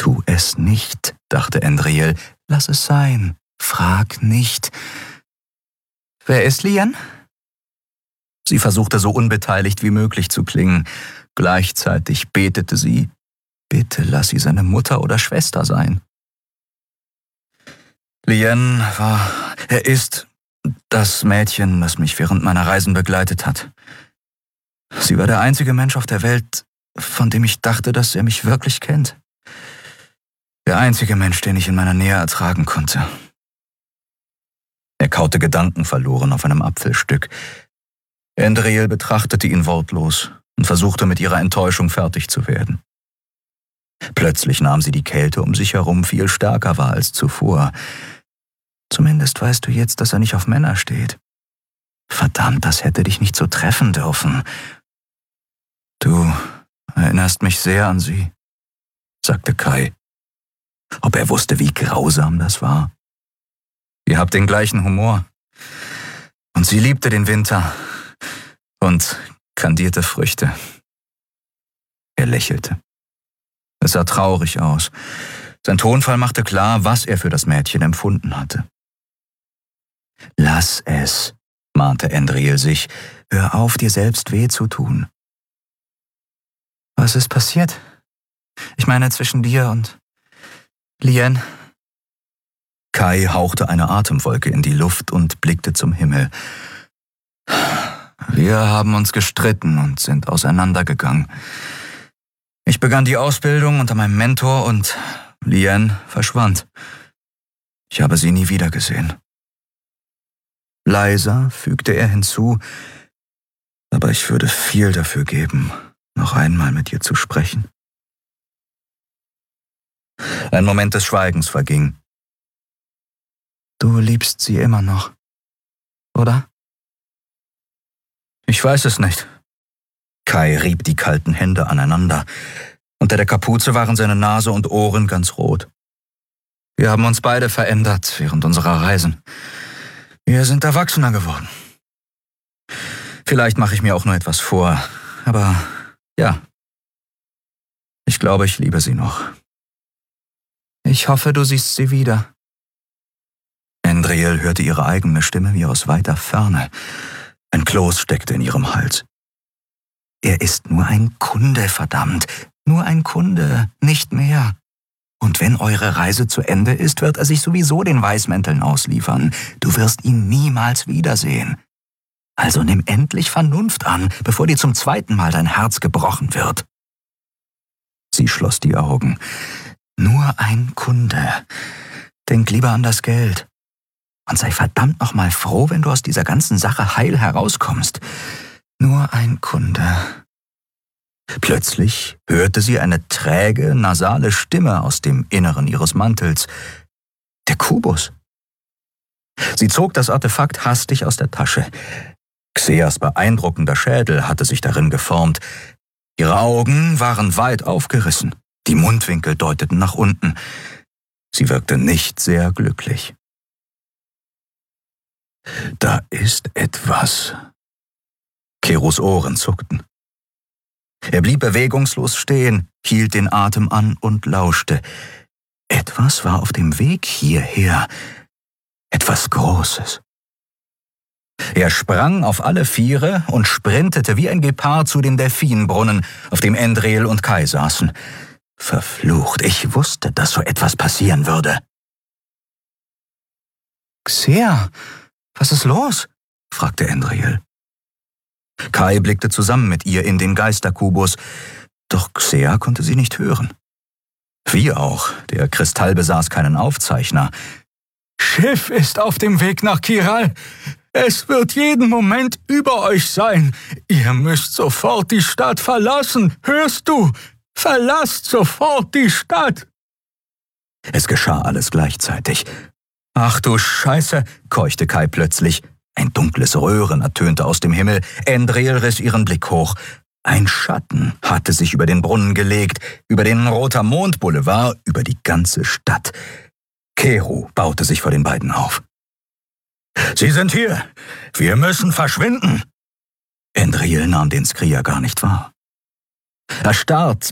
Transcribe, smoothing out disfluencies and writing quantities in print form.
Tu es nicht, dachte Endriel. Lass es sein. Frag nicht. Wer ist Lien? Sie versuchte so unbeteiligt wie möglich zu klingen. Gleichzeitig betete sie, bitte lass sie seine Mutter oder Schwester sein. Lien ist das Mädchen, das mich während meiner Reisen begleitet hat. Sie war der einzige Mensch auf der Welt, von dem ich dachte, dass er mich wirklich kennt. Der einzige Mensch, den ich in meiner Nähe ertragen konnte. Er kaute gedankenverloren auf einem Apfelstück. Endriel betrachtete ihn wortlos und versuchte mit ihrer Enttäuschung fertig zu werden. Plötzlich nahm sie die Kälte um sich herum viel stärker wahr als zuvor. Zumindest weißt du jetzt, dass er nicht auf Männer steht. Verdammt, das hätte dich nicht so treffen dürfen. Du erinnerst mich sehr an sie, sagte Kai. Ob er wusste, wie grausam das war? Ihr habt den gleichen Humor. Und sie liebte den Winter und kandierte Früchte. Er lächelte. Es sah traurig aus. Sein Tonfall machte klar, was er für das Mädchen empfunden hatte. Lass es, mahnte Endriel sich. Hör auf, dir selbst weh zu tun. Was ist passiert? Ich meine, zwischen dir und Lien. Kai hauchte eine Atemwolke in die Luft und blickte zum Himmel. Wir haben uns gestritten und sind auseinandergegangen. Ich begann die Ausbildung unter meinem Mentor und Lien verschwand. Ich habe sie nie wiedergesehen. Leiser fügte er hinzu, aber ich würde viel dafür geben, noch einmal mit ihr zu sprechen. Ein Moment des Schweigens verging. Du liebst sie immer noch, oder? Ich weiß es nicht. Kai rieb die kalten Hände aneinander. Unter der Kapuze waren seine Nase und Ohren ganz rot. Wir haben uns beide verändert während unserer Reisen. Wir sind erwachsener geworden. Vielleicht mache ich mir auch nur etwas vor, aber ja. Ich glaube, ich liebe sie noch. Ich hoffe, du siehst sie wieder. Endriel hörte ihre eigene Stimme wie aus weiter Ferne. Ein Kloß steckte in ihrem Hals. Er ist nur ein Kunde, verdammt. Nur ein Kunde, nicht mehr. Und wenn eure Reise zu Ende ist, wird er sich sowieso den Weißmänteln ausliefern. Du wirst ihn niemals wiedersehen. Also nimm endlich Vernunft an, bevor dir zum zweiten Mal dein Herz gebrochen wird. Sie schloss die Augen. Nur ein Kunde. Denk lieber an das Geld. Und sei verdammt nochmal froh, wenn du aus dieser ganzen Sache heil herauskommst. Nur ein Kunde. Plötzlich hörte sie eine träge, nasale Stimme aus dem Inneren ihres Mantels. Der Kubus. Sie zog das Artefakt hastig aus der Tasche. Xeas beeindruckender Schädel hatte sich darin geformt. Ihre Augen waren weit aufgerissen. Die Mundwinkel deuteten nach unten. Sie wirkte nicht sehr glücklich. Da ist etwas. Keros Ohren zuckten. Er blieb bewegungslos stehen, hielt den Atem an und lauschte. Etwas war auf dem Weg hierher. Etwas Großes. Er sprang auf alle Viere und sprintete wie ein Gepard zu dem Delfinbrunnen, auf dem Endriel und Kai saßen. Verflucht, ich wusste, dass so etwas passieren würde. Xea, was ist los? Fragte Endriel. Kai blickte zusammen mit ihr in den Geisterkubus, doch Xea konnte sie nicht hören. Wie auch, der Kristall besaß keinen Aufzeichner. Schiff ist auf dem Weg nach Kiral. Es wird jeden Moment über euch sein. Ihr müsst sofort die Stadt verlassen, hörst du? Verlasst sofort die Stadt! Es geschah alles gleichzeitig. Ach du Scheiße, keuchte Kai plötzlich. Ein dunkles Röhren ertönte aus dem Himmel. Endriel riss ihren Blick hoch. Ein Schatten hatte sich über den Brunnen gelegt, über den Roter Mond Boulevard, über die ganze Stadt. Kero baute sich vor den beiden auf. »Sie sind hier! Wir müssen verschwinden!« Endriel nahm den Skrier gar nicht wahr. Erstarrt